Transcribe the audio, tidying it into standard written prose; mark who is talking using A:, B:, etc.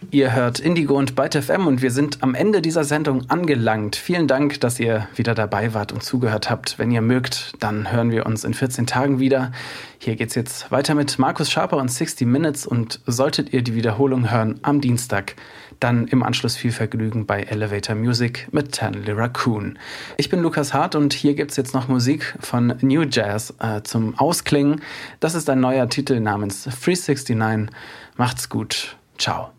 A: Ihr hört Indigo und Byte FM und wir sind am Ende dieser Sendung angelangt. Vielen Dank, dass ihr wieder dabei wart und zugehört habt. Wenn ihr mögt, dann hören wir uns in 14 Tagen wieder. Hier geht's jetzt weiter mit Markus Schaper und 60 Minutes und solltet ihr die Wiederholung hören am Dienstag, dann im Anschluss viel Vergnügen bei Elevator Music mit Tanley Raccoon. Ich bin Lukas Hart und hier gibt's jetzt noch Musik von New Jazz zum Ausklingen. Das ist ein neuer Titel namens 369. Macht's gut. Ciao.